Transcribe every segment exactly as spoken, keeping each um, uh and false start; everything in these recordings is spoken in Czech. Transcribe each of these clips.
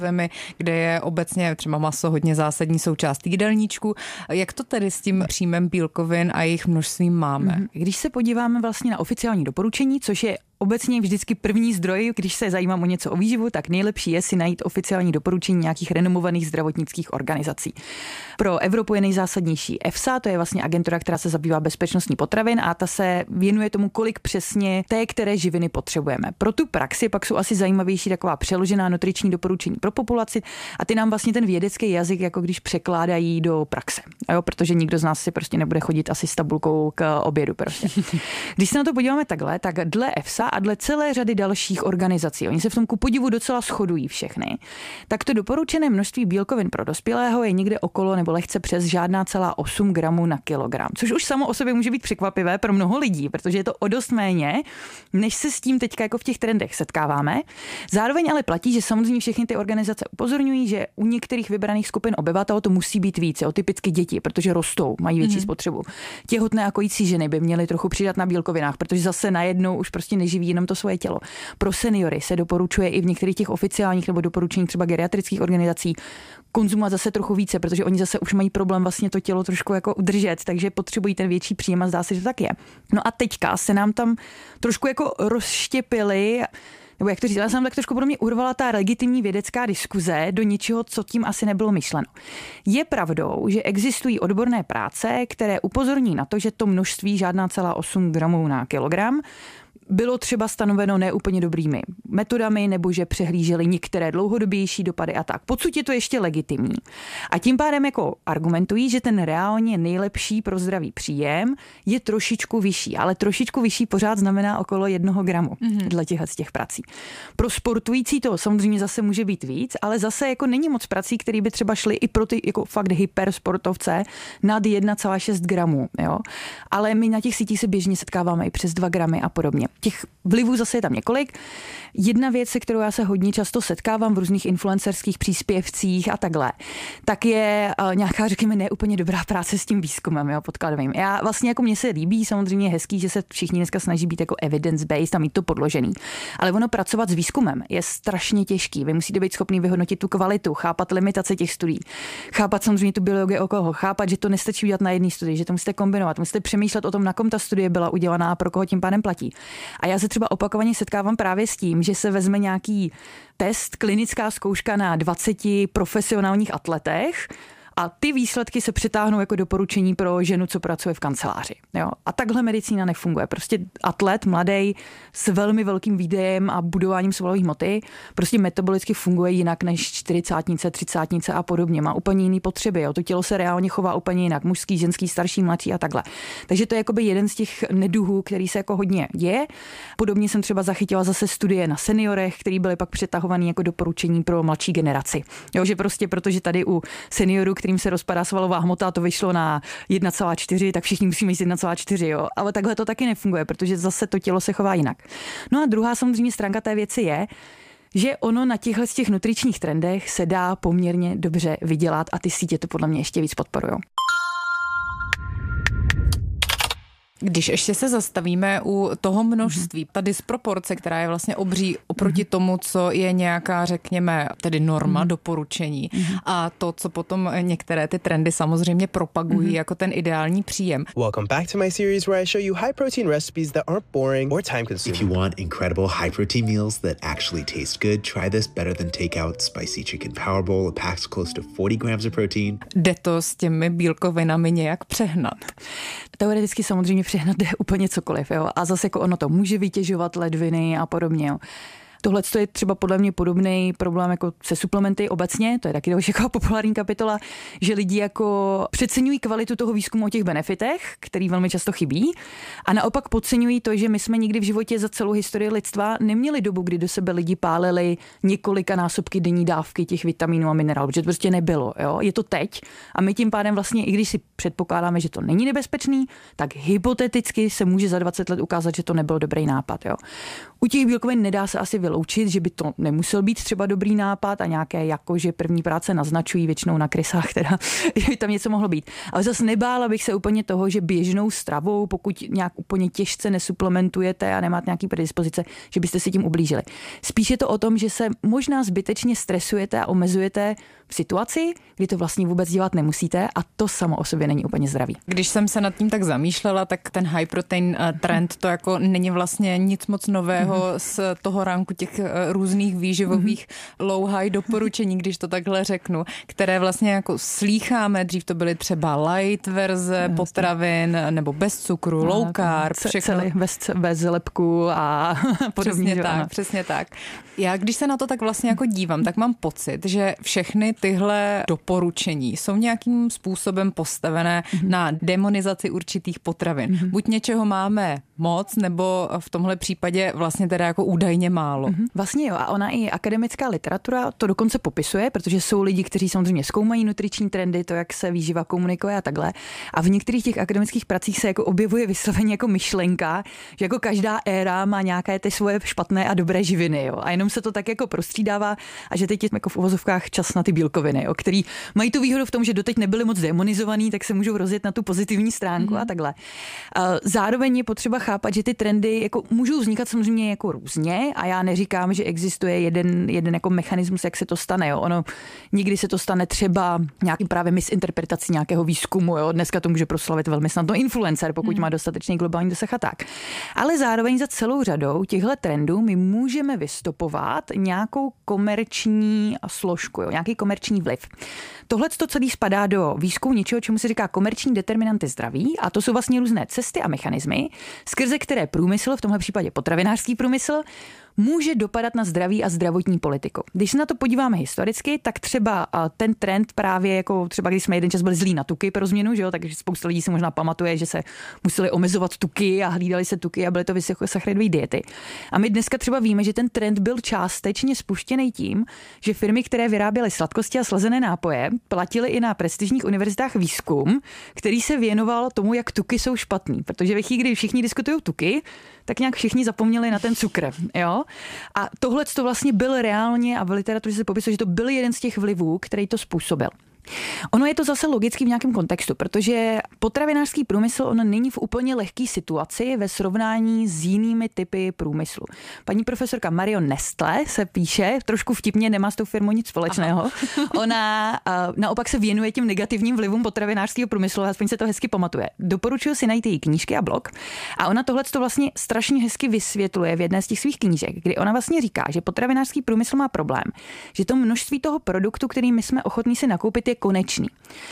zemi, kde je obecně třeba maso hodně zásadní součást jídelníčku. Jak to tedy s tím příjmem bílkovin a jejich množstvím máme? Když se podíváme vlastně na oficiální doporučení, což je obecně vždycky první zdroj, když se zajímám o něco o výživu, tak nejlepší je si najít oficiální doporučení nějakých renomovaných zdravotnických organizací. Pro Evropu je nejzásadnější EFSA, to je vlastně agentura, která se zabývá bezpečností potravin a ta se věnuje tomu, kolik přesně té, které živiny potřebujeme. Pro tu praxi pak jsou asi zajímavější taková přeložená nutriční doporučení pro populaci a ty nám vlastně ten vědecký jazyk jako když překládají do praxe. Jo, protože nikdo z nás si prostě nebude chodit asi s tabulkou k obědu prostě. Když se na to podíváme takhle, tak dle EFSA a dle celé řady dalších organizací, oni se v tom ku podivu docela shodují všechny, tak to doporučené množství bílkovin pro dospělého je někde okolo nebo lehce přes žádná celá osm gramů na kilogram, což už samo o sobě může být překvapivé pro mnoho lidí, protože je to o dost méně, než se s tím teďka jako v těch trendech setkáváme. Zároveň ale platí, že samozřejmě všechny ty organizace upozorňují, že u některých vybraných skupin obyvatel to musí být více, o typicky děti, protože rostou, mají větší mm-hmm. spotřebu. Těhotné a kojící ženy by měly trochu přidat na bílkovinách, protože zase najednou už prostě neživí jenom to svoje tělo. Pro seniory se doporučuje i v některých těch oficiálních nebo doporučeních třeba geriatrických organizací konzumovat zase trochu více, protože oni zase už mají problém vlastně to tělo trošku jako udržet, takže potřebují ten větší příjem a zdá se, že tak je. No a teďka se nám tam trošku jako rozštěpili, nebo jak to říct, ale jsem tak trošku pro mě urvala ta legitimní vědecká diskuze do něčeho, co tím asi nebylo myšleno. Je pravdou, že existují odborné práce, které upozorní na to, že to množství žádná celá osm gramů na kilogram bylo třeba stanoveno neúplně dobrými metodami, nebo že přehlíželi některé dlouhodobější dopady a tak. Podsud je to ještě legitimní. A tím pádem jako argumentují, že ten reálně nejlepší pro zdravý příjem je trošičku vyšší, ale trošičku vyšší pořád znamená okolo jednoho gramu mm-hmm. dle těchto z těch prací. Pro sportující to samozřejmě zase může být víc, ale zase jako není moc prací, které by třeba šly i pro ty jako fakt hypersportovce nad jedna celá šest gramů. Jo? Ale my na těch sítích se běžně setkáváme i přes dva gramy a podobně. Těch vlivů zase je tam několik. Jedna věc, se kterou já se hodně často setkávám v různých influencerských příspěvcích a takhle, tak je uh, nějaká, řekněme, neúplně dobrá práce s tím výzkumem, jo, podkladovým. Já vlastně jako mně se líbí, samozřejmě je hezký, že se všichni dneska snaží být jako evidence-based a mít to podložený. Ale ono pracovat s výzkumem je strašně těžký. Vy musíte být schopný vyhodnotit tu kvalitu, chápat limitace těch studií, chápat samozřejmě tu biologii okolo, chápat, že to nestačí udělat na jedné studii, že to musíte kombinovat, musíte přemýšlet o tom, na kom ta studie byla udělaná a pro koho tím pádem platí. A já se třeba opakovaně setkávám právě s tím, že se vezme nějaký test, klinická zkouška na dvaceti profesionálních atletech a ty výsledky se přetáhnou jako doporučení pro ženu, co pracuje v kanceláři. Jo? A takhle medicína nefunguje. Prostě atlet mladý s velmi velkým výdejem a budováním svalové hmoty prostě metabolicky funguje jinak než čtyřicátnice, třicátnice a podobně. Má úplně jiný potřeby. Jo? To tělo se reálně chová úplně jinak. Mužský, ženský, starší, mladší a takhle. Takže to je jakoby jeden z těch neduhů, který se jako hodně děje. Podobně jsem třeba zachytila zase studie na seniorech, které byly pak přetahované jako doporučení pro mladší generaci. Jo? Že prostě protože tady u seniorů, kterým se rozpadá svalová hmota a to vyšlo na jedna celá čtyři, tak všichni musíme jít jedna celá čtyři, jo. Ale takhle to taky nefunguje, protože zase to tělo se chová jinak. No a druhá samozřejmě stránka té věci je, že ono na těchhle z těch nutričních trendech se dá poměrně dobře vydělat a ty sítě to podle mě ještě víc podporujou. Když ještě se zastavíme u toho množství, ta disproporce, která je vlastně obří oproti tomu, co je nějaká, řekněme, tedy norma, doporučení a to, co potom některé ty trendy samozřejmě propagují jako ten ideální příjem. Welcome back to my series where I show you high protein recipes that aren't boring or time consuming. If you want incredible high protein meals that actually taste good, try this better than takeout spicy chicken power bowl. It packs close to forty grams of protein. Jde to s těmi bílkovinami nějak přehnat? Teoreticky samozřejmě přehnat jde úplně cokoliv, jo. A zase jako ono to může vytěžovat ledviny a podobně, jo. Tohle je třeba podle mě podobný problém jako se suplementy obecně, to je taky další jako populární kapitola, že lidi jako přeceňují kvalitu toho výzkumu o těch benefitech, který velmi často chybí, a naopak podceňují to, že my jsme nikdy v životě za celou historii lidstva neměli dobu, kdy do sebe lidi pálili několika násobky denní dávky těch vitaminů a minerálů, protože to prostě nebylo, jo? Je to teď a my tím pádem vlastně, i když si předpokládáme, že to není nebezpečný, tak hypoteticky se může za dvacet let ukázat, že to nebyl dobrý nápad, jo? U těch bílkovin nedá se asi vyloučit, vyloučit, že by to nemusel být třeba dobrý nápad a nějaké jakože první práce naznačují většinou na krysách, teda, že by tam něco mohlo být. Ale zase nebála bych se úplně toho, že běžnou stravou, pokud nějak úplně těžce nesuplementujete a nemáte nějaký predispozice, že byste si tím ublížili. Spíš je to o tom, že se možná zbytečně stresujete a omezujete v situaci, kdy to vlastně vůbec dělat nemusíte a to samo o sobě není úplně zdravý. Když jsem se nad tím tak zamýšlela, tak ten high protein trend to jako není vlastně nic moc nového mm-hmm. z toho ránku těch různých výživových mm-hmm. low high doporučení, když to takhle řeknu, které vlastně jako slýcháme, dřív to byly třeba light verze no, potravin nebo bez cukru, no, low carb, všechno. Celý bez, bez lepku a podobně. Přesně tak, přesně tak. Já když se na to tak vlastně jako dívám, tak mám pocit, že všechny tyhle doporučení jsou nějakým způsobem postavené mm-hmm. na demonizaci určitých potravin. Mm-hmm. Buď něčeho máme moc, nebo v tomhle případě vlastně teda jako údajně málo. Mm-hmm. Vlastně jo, a ona i akademická literatura to dokonce popisuje, protože jsou lidi, kteří samozřejmě zkoumají nutriční trendy, to, jak se výživa komunikuje a takhle. A v některých těch akademických pracích se jako objevuje vysloveně jako myšlenka, že jako každá éra má nějaké ty svoje špatné a dobré živiny, jo. A jenom se to tak jako prostřídává a že teď je jako v uvozovkách čas na ty bílkoviny, jo, který mají tu výhodu v tom, že doteď nebyly moc demonizovaný, tak se můžou rozjet na tu pozitivní stránku mm-hmm. a takhle. Zároveň je potřeba chápat, že ty trendy jako můžou vznikat samozřejmě jako různě a já neříkám, že existuje jeden, jeden jako mechanismus, jak se to stane. Jo. Ono někdy se to stane třeba nějakým právě misinterpretací nějakého výzkumu. Jo. Dneska to může proslavit velmi snadno influencer, pokud mm. má dostatečný globální dosah a tak. Ale zároveň za celou řadou těchto trendů my můžeme vystopovat nějakou komerční složku, jo, nějaký komerční vliv. Tohle to celý spadá do výzkumu něčeho, čemu se říká komerční determinanty zdraví a to jsou vlastně různé cesty a mechanismy, skrze které průmysl, v tomhle případě potravinářský průmysl, může dopadat na zdraví a zdravotní politiku. Když se na to podíváme historicky, tak třeba ten trend právě jako třeba když jsme jeden čas byli zlí na tuky pro změnu, že jo, takže spousta lidí si možná pamatuje, že se museli omezovat tuky a hlídali se tuky a byly to vysokosacharidové diety. A my dneska třeba víme, že ten trend byl částečně spuštěný tím, že firmy, které vyráběly sladkosti a slazené nápoje, platily i na prestižních univerzitách výzkum, který se věnoval tomu, jak tuky jsou špatný, protože ve chvíli, kdy všichni diskutují tuky, tak nějak všichni zapomněli na ten cukr, jo? A tohle to vlastně byl reálně a v literatuře se popisuje, že to byl jeden z těch vlivů, který to způsobil. Ono je to zase logicky v nějakém kontextu, protože potravinářský průmysl on není v úplně lehké situaci ve srovnání s jinými typy průmyslu. Paní profesorka Marion Nestlé se píše, trošku vtipně, nemá s tou firmou nic společného. Aha. Ona uh, naopak se věnuje těm negativním vlivům potravinářského průmyslu, aspoň se to hezky pamatuje. Doporučuji si najít její knížky a blog. A ona tohle to vlastně strašně hezky vysvětluje v jedné z těch svých knížek, kdy ona vlastně říká, že potravinářský průmysl má problém, že to množství toho produktu, který my jsme ochotní si nakoupit, je konečný.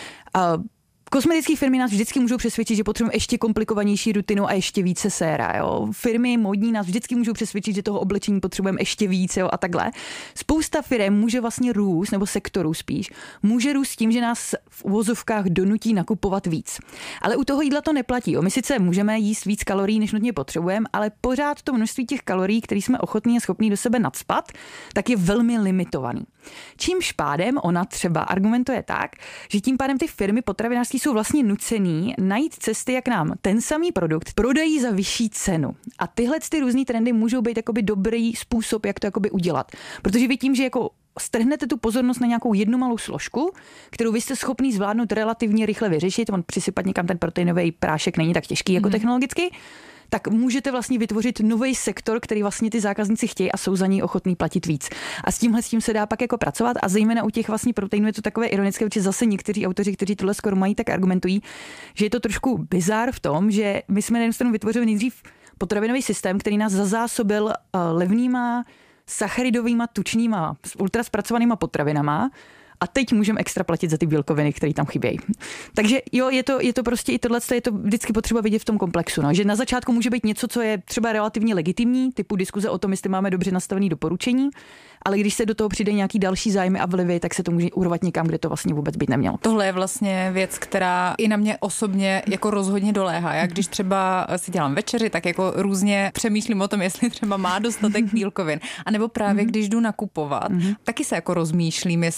Uh, Kosmetické firmy nás vždycky můžou přesvědčit, že potřebujeme ještě komplikovanější rutinu a ještě více séra. Jo. Firmy modní nás vždycky můžou přesvědčit, že toho oblečení potřebujeme ještě více, jo, a takhle. Spousta firem může vlastně růst, nebo sektorů spíš, může růst tím, že nás v uvozovkách donutí nakupovat víc. Ale u toho jídla to neplatí. Jo. My sice můžeme jíst víc kalorií, než nutně potřebujeme, ale pořád to množství těch kalorií, které jsme ochotní a schopní do sebe nacpat, tak je velmi limitovaný. Čímž pádem ona třeba argumentuje tak, že tím pádem ty firmy potravinářské jsou vlastně nucený najít cesty, jak nám ten samý produkt prodají za vyšší cenu. A tyhle ty různý trendy můžou být jakoby dobrý způsob, jak to jakoby udělat. Protože vy tím, že jako strhnete tu pozornost na nějakou jednu malou složku, kterou vy jste schopný zvládnout relativně rychle vyřešit, on přisypat někam ten proteinový prášek není tak těžký jako mm. technologicky, tak můžete vlastně vytvořit nový sektor, který vlastně ty zákazníci chtějí a jsou za něj ochotní platit víc. A s tímhle s tím se dá pak jako pracovat a zejména u těch vlastně proteinů je to takové ironické, protože zase někteří autoři, kteří tohle skoro mají, tak argumentují, že je to trošku bizár v tom, že my jsme na jednu stranu vytvořili nejdřív potravinový systém, který nás zazásobil levnýma sacharidovýma, tučnýma, ultraspracovanýma potravinama. A teď můžeme extra platit za ty bílkoviny, které tam chybějí. Takže jo, je to, je to prostě i tohle, je to vždycky potřeba vidět v tom komplexu. No. Že na začátku může být něco, co je třeba relativně legitimní, typu diskuze o tom, jestli máme dobře nastavené doporučení, ale když se do toho přijde nějaký další zájmy a vlivy, tak se to může urvat někam, kde to vlastně vůbec být nemělo. Tohle je vlastně věc, která i na mě osobně jako rozhodně doléhá. Já když třeba si dělám večeři, tak jako různě přemýšlím o tom, jestli třeba má dostatek bílkovin. A nebo právě když jdu nakupovat, taky se jako rozmýšlím, jestli ta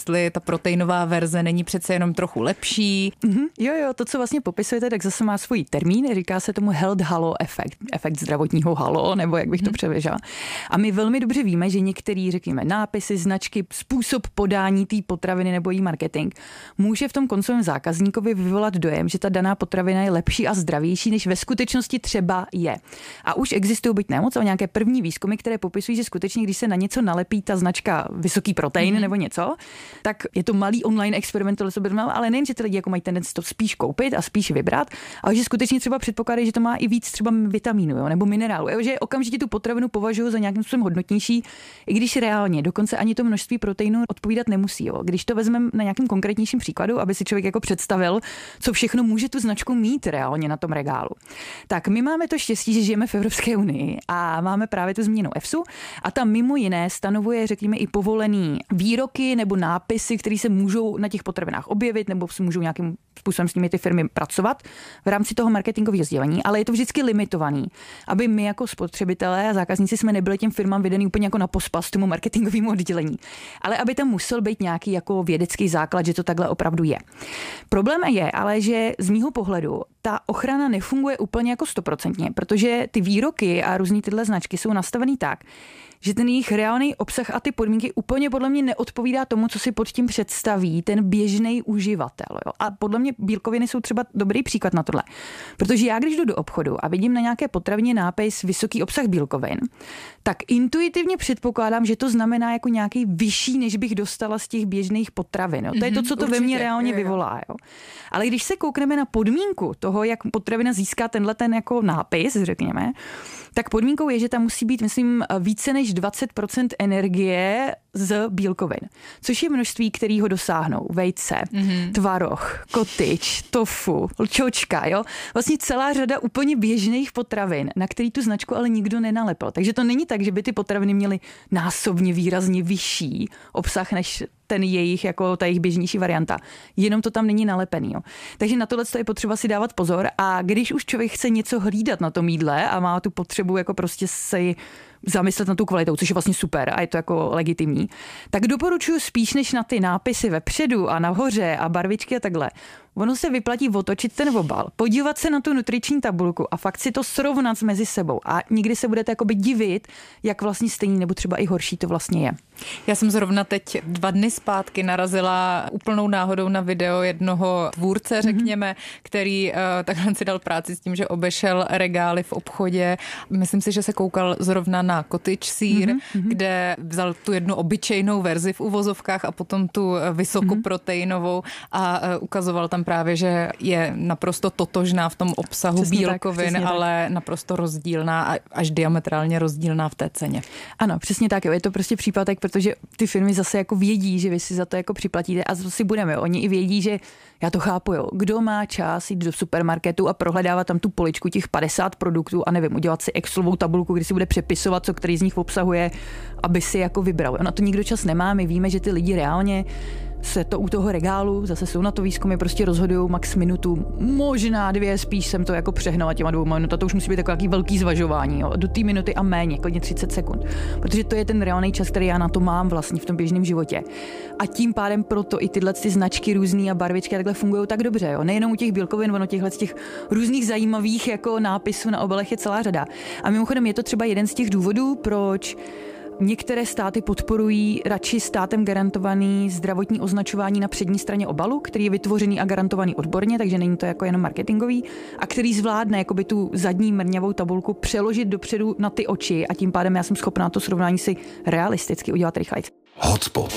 proteinová verze není přece jenom trochu lepší. Mm-hmm. Jo, jo, to, co vlastně popisujete, tak zase má svůj termín, říká se tomu health halo efekt, efekt zdravotního halo, nebo jak bych to mm. převěžala. A my velmi dobře víme, že některý, řekněme, nápisy, značky, způsob podání té potraviny nebo jí marketing může v tom koncovém zákazníkovi vyvolat dojem, že ta daná potravina je lepší a zdravější, než ve skutečnosti třeba je. A už existují byť nemoc, ale nějaké první výzkumy, které popisují, že skutečně, když se na něco nalepí ta značka vysoký protein mm. nebo něco, tak je to malý online experiment, ale nejen, že ty lidi jako mají tendenci to spíš koupit a spíš vybrat, ale že skutečně třeba předpokládají, že to má i víc třeba vitamínu, jo, nebo minerálu, jo, že okamžitě tu potravinu považují za nějakým způsobem hodnotnější, i když reálně dokonce ani to množství proteinu odpovídat nemusí. Jo. Když to vezmeme na nějakým konkrétnějším příkladu, aby si člověk jako představil, co všechno může tu značku mít reálně na tom regálu. Tak my máme to štěstí, že žijeme v Evropské unii a máme právě tu změnu EFSU a tam mimo jiné stanovuje, řekněme, i povolený výroky nebo nápisy, které se můžou na těch potravinách objevit nebo se můžou nějakým způsobem s nimi ty firmy pracovat v rámci toho marketingového sdělení, ale je to vždycky limitovaný, aby my jako spotřebitelé a zákazníci jsme nebyli těm firmám vedený úplně jako na pospas tomu marketingovému oddělení, ale aby tam musel být nějaký jako vědecký základ, že to takhle opravdu je. Problém je ale, že z mýho pohledu ta ochrana nefunguje úplně jako stoprocentně, protože ty výroky a různý tyhle značky jsou nastavený tak, že ten jejich reálný obsah a ty podmínky úplně podle mě neodpovídá tomu, co si pod tím představí ten běžný uživatel. Jo? A podle mě bílkoviny jsou třeba dobrý příklad na tohle. Protože já, když jdu do obchodu a vidím na nějaké potravině nápis vysoký obsah bílkovin, tak intuitivně předpokládám, že to znamená jako nějaký vyšší, než bych dostala z těch běžných potravin. Jo? To je to, co to Určitě. ve mně reálně vyvolá. Jo? Ale když se koukneme na podmínku toho, jak potravina získá tenhle ten jako nápis, řekněme, tak podmínkou je, že tam musí být, myslím, více než dvacet procent energie z bílkovin, což je množství, kterého dosáhnou vejce, mm-hmm. tvaroh, kotyč, tofu, lčočka, jo. Vlastně celá řada úplně běžných potravin, na který tu značku ale nikdo nenalepil. Takže to není tak, že by ty potraviny měly násobně výrazně vyšší obsah než ten jejich, jako ta jejich běžnější varianta. Jenom to tam není nalepený. Jo. Takže na tohle je potřeba si dávat pozor a když už člověk chce něco hlídat na tom jídle a má tu potřebu jako prostě se zamyslet na tu kvalitou, což je vlastně super a je to jako legitimní, tak doporučuji spíš než na ty nápisy vepředu a nahoře a barvičky a takhle. Ono se vyplatí otočit ten obal, podívat se na tu nutriční tabulku a fakt si to srovnat mezi sebou a nikdy se budete jakoby divit, jak vlastně stejný nebo třeba i horší to vlastně je. Já jsem zrovna teď dva dny zpátky narazila úplnou náhodou na video jednoho tvůrce, řekněme, mm-hmm. který uh, takhle si dal práci s tím, že obešel regály v obchodě. Myslím si, že se koukal zrovna na cottage sýr, mm-hmm. kde vzal tu jednu obyčejnou verzi v uvozovkách a potom tu vysokoproteinovou a uh, ukazoval tam právě, že je naprosto totožná v tom obsahu přesně bílkovin, tak, ale tak. naprosto rozdílná a až diametrálně rozdílná v té ceně. Ano, přesně tak. Jo. Je to prostě případek, protože ty firmy zase jako vědí, že vy si za to jako připlatíte a to si budeme. Oni i vědí, že já to chápu, jo. Kdo má čas jít do supermarketu a prohledávat tam tu poličku těch padesát produktů a nevím, udělat si Excelovou tabulku, kdy si bude přepisovat, co který z nich obsahuje, aby si jako vybral. Na to nikdo čas nemá. My víme, že ty lidi reálně se to u toho regálu, zase jsou na to výzkumy, prostě rozhodují max minutu, možná dvě, spíš jsem to jako přehnala těma dvou minut, to už musí být takový velký zvažování, jo, do té minuty a méně, klidně třicet sekund, protože to je ten reálný čas, který já na to mám vlastně v tom běžném životě. A tím pádem proto i tyhle ty značky různý a barvičky takhle fungují tak dobře, jo. Nejenom u těch bílkovin, ono těchhle těch různých zajímavých jako nápisů na obalech je celá řada. A mimochodem je to třeba jeden z těch důvodů, proč některé státy podporují radši státem garantovaný zdravotní označování na přední straně obalu, který je vytvořený a garantovaný odborně, takže není to jako jenom marketingový, a který zvládne jakoby tu zadní mrňavou tabulku přeložit dopředu na ty oči a tím pádem já jsem schopná to srovnání si realisticky udělat rychleji. Hotspot.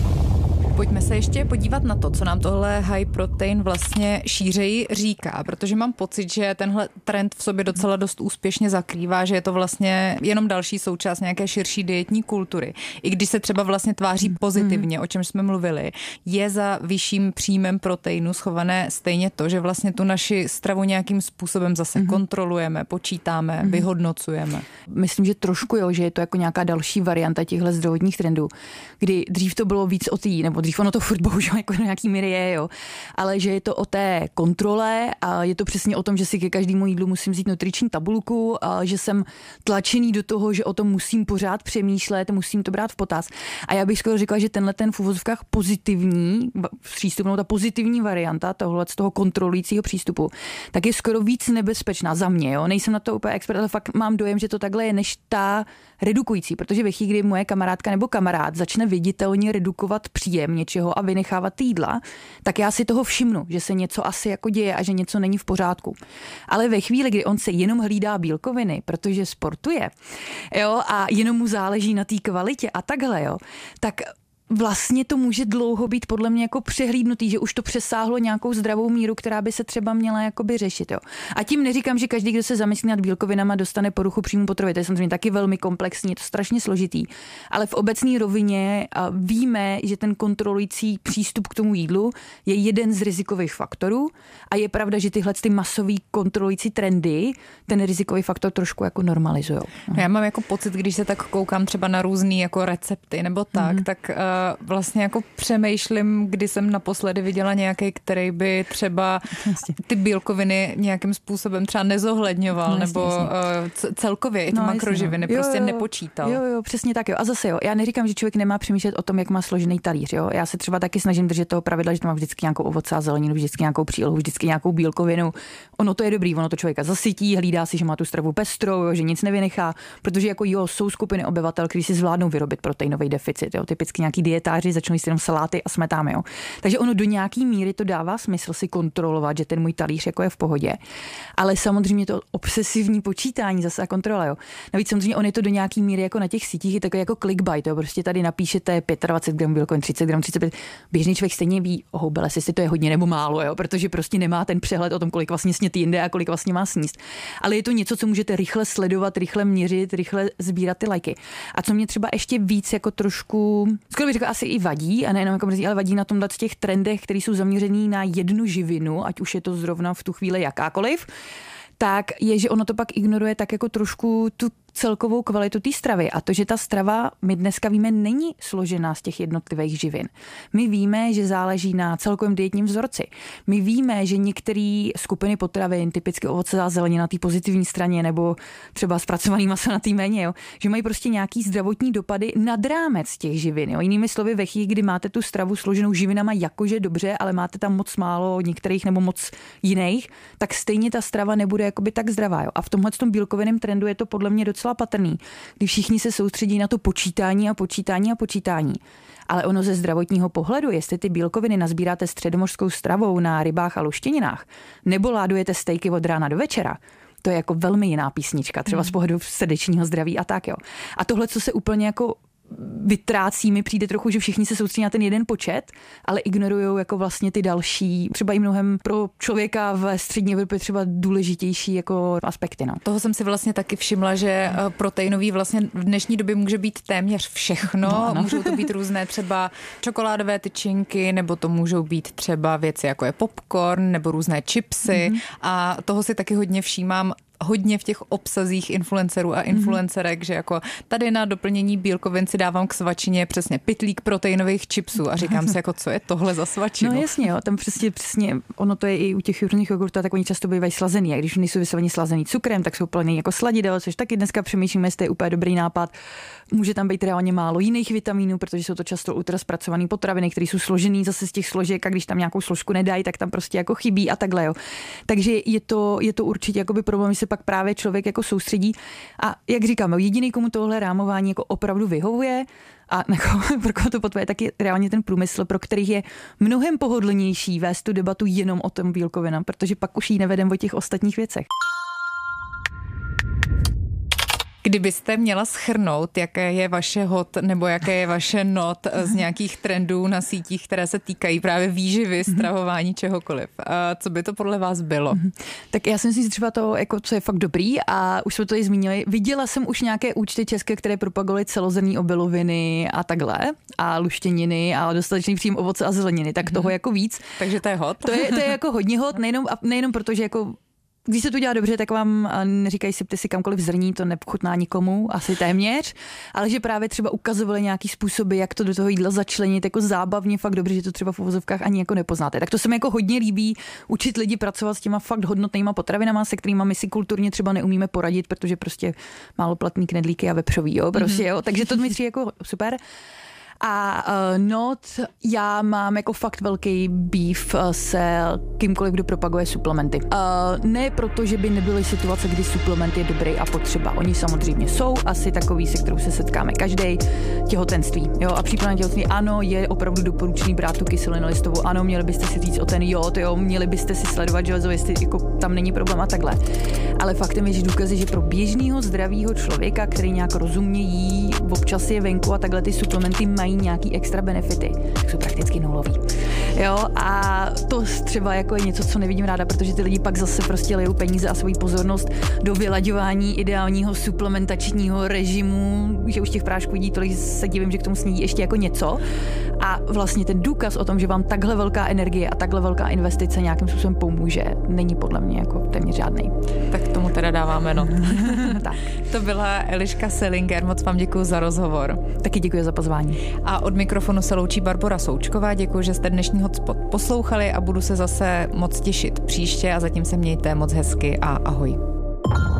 Pojďme se ještě podívat na to, co nám tohle high protein vlastně šířeji říká, protože mám pocit, že tenhle trend v sobě docela dost úspěšně zakrývá, že je to vlastně jenom další součást nějaké širší dietní kultury. I když se třeba vlastně tváří pozitivně, o čem jsme mluvili, je za vyšším příjmem proteinu schované stejně to, že vlastně tu naši stravu nějakým způsobem zase mm-hmm. kontrolujeme, počítáme, mm-hmm. vyhodnocujeme. Myslím, že trošku jo, že je to jako nějaká další varianta těchto zdravotních trendů, kdy dřív to bylo víc o té, nebo dřív dřív, ono to furt bohužel jako do nějaký míry je, jo. Ale že je to o té kontrole a je to přesně o tom, že si ke každému jídlu musím vzít nutriční tabulku, a že jsem tlačený do toho, že o tom musím pořád přemýšlet, musím to brát v potaz. A já bych skoro řekla, že tenhle ten v uvozovkách pozitivní přístup, no ta pozitivní varianta tohle z toho kontrolujícího přístupu, tak je skoro víc nebezpečná za mě, jo. Nejsem na to úplně expert, ale fakt mám dojem, že to takhle je, než ta redukující, protože ve chvíli, kdy moje kamarádka nebo kamarád začne viditelně redukovat příjem něčeho a vynechávat jídla, tak já si toho všimnu, že se něco asi jako děje a že něco není v pořádku. Ale ve chvíli, kdy on se jenom hlídá bílkoviny, protože sportuje, jo, a jenom mu záleží na té kvalitě a takhle, jo, tak vlastně to může dlouho být podle mě jako přehlídnutý, že už to přesáhlo nějakou zdravou míru, která by se třeba měla jakoby řešit. Jo. A tím neříkám, že každý, kdo se zamyslí nad bílkovinama, dostane poruchu příjmu potravy. To je samozřejmě taky velmi komplexní, je to strašně složitý. Ale v obecné rovině víme, že ten kontrolující přístup k tomu jídlu je jeden z rizikových faktorů a je pravda, že tyhle ty masový kontrolující trendy ten rizikový faktor trošku jako normalizují. Já mám jako pocit, když se tak koukám třeba na různý jako recepty nebo tak, mm-hmm. tak vlastně jako přemýšlím, kdy jsem naposledy viděla nějaký, který by třeba ty bílkoviny nějakým způsobem třeba nezohledňoval, no, nebo jasně. celkově i ty no, makroživiny jasně, no. prostě jo, jo, nepočítal. Jo, jo, přesně tak, jo. A zase jo, já neříkám, že člověk nemá přemýšlet o tom, jak má složený talíř, jo. Já se třeba taky snažím držet toho pravidla, že to má vždycky nějakou ovoce a zeleninu, vždycky nějakou přílohu, vždycky nějakou bílkovinu. Ono to je dobrý, ono to člověka zasytí, hlídá si, že má tu stravu pestrou, jo, že nic nevynechá, protože jako jo, jsou skupiny obyvatel, kteří si zvládnou vyrobit proteinový deficit, jo, typicky nějaký dietáři začnou jíst jenom saláty a smetáme, jo. Takže ono do nějaký míry to dává smysl si kontrolovat, že ten můj talíř jako je v pohodě. Ale samozřejmě to obsesivní počítání zase a kontrola, jo. Navíc samozřejmě on je to do nějaký míry jako na těch sítích, je takový jako clickbait, jo. Prostě tady napíšete dvacet pět gramů bílkovin, třicet gramů, třicet pět. Běžný člověk stejně ví, houbele, jestli to je hodně nebo málo, jo, protože prostě nemá ten přehled o tom, kolik vlastně snět jinde a kolik vlastně má sníst. Ale je to něco, co můžete rychle sledovat, rychle měřit, rychle sbírat ty lajky. A co mě třeba ještě víc jako trošku, skoro bych řekla asi i vadí, a nejenom jako mrzí, ale vadí na tomhle z těch trendech, které jsou zaměřený na jednu živinu, ať už je to zrovna v tu chvíli jakákoliv, tak je, že ono to pak ignoruje tak jako trošku tu celkovou kvalitu té stravy. A to, že ta strava, my dneska víme, není složená z těch jednotlivých živin. My víme, že záleží na celkovém dietním vzorci. My víme, že některé skupiny potravin, typicky ovoce a zelenina na té pozitivní straně nebo třeba zpracovaný maso na té méně, jo, že mají prostě nějaký zdravotní dopady nad rámec těch živin. Jo. Jinými slovy, ve chvíli, kdy máte tu stravu složenou živinama jakože dobře, ale máte tam moc málo některých nebo moc jiných, tak stejně ta strava nebude jakoby tak zdravá. Jo. A v tomhle tom bílkovinném trendu je to podle mě docela patrný, kdy všichni se soustředí na to počítání a počítání a počítání. Ale ono ze zdravotního pohledu, jestli ty bílkoviny nazbíráte středomořskou stravou na rybách a luštěninách, nebo ládujete stejky od rána do večera, to je jako velmi jiná písnička, třeba z pohledu srdečního zdraví a tak jo. A tohle, co se úplně jako vytrácí, mi přijde trochu, že všichni se soustředí na ten jeden počet, ale ignorujou jako vlastně ty další, třeba i mnohem pro člověka v střední Evropě třeba důležitější jako aspekty. No. Toho jsem si vlastně taky všimla, že proteinový vlastně v dnešní době může být téměř všechno. No, no. Můžou to být různé třeba čokoládové tyčinky, nebo to můžou být třeba věci jako je popcorn, nebo různé chipsy. Mm-hmm. A toho si taky hodně všímám hodně v těch obsazích influencerů a influencerek, mm-hmm. že jako tady na doplnění bílkovin si dávám k svačině přesně pytlík proteinových chipsů a říkám si, jako co je tohle za svačinu. No jasně, jo, tam přesně, přesně, ono to je i u těch různých jogurtů, tak oni často bývají slazený a když nejsou vysloveně slazený cukrem, tak jsou plný jako sladidel, což taky dneska přemýšlíme, jestli je úplně dobrý nápad. Může tam být reálně málo jiných vitaminů, protože jsou to často ultraspracované potraviny, které jsou složený zase z těch složek a když tam nějakou složku nedají, tak tam prostě jako chybí a takhle, jo. Takže je to, je to určitě jakoby problém, že se pak právě člověk jako soustředí a jak říkám, jediný, komu tohle rámování jako opravdu vyhovuje a pro koho to potřebuje, tak je reálně ten průmysl, pro kterých je mnohem pohodlnější vést tu debatu jenom o tom bílkovinám, protože pak už ji nevedem o těch ostatních věcech. Kdybyste měla shrnout, jaké je vaše hot nebo jaké je vaše not z nějakých trendů na sítích, které se týkají právě výživy, stravování, čehokoliv. A co by to podle vás bylo? Tak já si myslím, že třeba to, jako, co je fakt dobrý a už jsme to i zmínili. Viděla jsem už nějaké účty české, které propagovaly celozrnné obiloviny a takhle a luštěniny a dostatečný příjem ovoce a zeleniny, tak toho jako víc. Takže to je hot. To je, to je jako hodně hot, nejenom, nejenom proto, že jako Když se to dělá dobře, tak vám neříkají sypte si kamkoliv zrní, to nepchutná nikomu, asi téměř, ale že právě třeba ukazovali nějaký způsoby, jak to do toho jídla začlenit jako zábavně, fakt dobře, že to třeba v uvozovkách ani jako nepoznáte. Tak to se mi jako hodně líbí, učit lidi pracovat s těma fakt hodnotnýma potravinama, se kterými my si kulturně třeba neumíme poradit, protože prostě málo platný knedlíky a vepřový, jo, prostě, jo. Takže to mi přijde jako super. A uh, not, já mám jako fakt velký beef uh, se kýmkoliv, kdo propaguje suplementy. Uh, ne proto, že by nebyly situace, kdy suplement je dobrý a potřeba. Oni samozřejmě jsou, asi takový, se kterou se setkáme každý. Těhotenství, jo, a případně těhotenství, ano, je opravdu doporučený brát tu kyselinu listovou, ano, měli byste si říct o ten jod, jo, měli byste si sledovat železo, jestli jako tam není problém a takhle. Ale faktem je, že důkazy, že pro běžného zdravého člověka, který nějak rozumně jí, občas je venku a takhle ty suplementy mají nějaký extra benefity, tak jsou prakticky nulový. Jo, a to třeba jako je něco, co nevidím ráda, protože ty lidi pak zase prostě lejou peníze a svoji pozornost do vylaďování ideálního suplementačního režimu, že už těch prášků vidí tolik, se divím, že k tomu snídí ještě jako něco. A vlastně ten důkaz o tom, že vám takhle velká energie a takhle velká investice nějakým způsobem pomůže, není podle mě jako téměř žádnej. Tak tomu teda dáváme no. Tak. To byla Eliška Selinger, moc vám děkuji za rozhovor. Taky děkuji za pozvání. A od mikrofonu se loučí Barbora Součková, děkuji, že jste dnešní hotspot poslouchali a budu se zase moc těšit příště a zatím se mějte moc hezky a ahoj.